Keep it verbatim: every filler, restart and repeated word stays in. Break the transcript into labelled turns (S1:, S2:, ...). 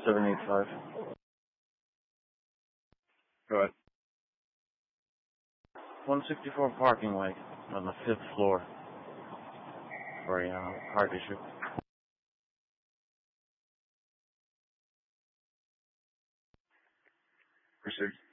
S1: seven eight five.
S2: Go ahead.
S1: one sixty-four parking way on the fifth floor for a uh, heart issue.
S2: Proceed.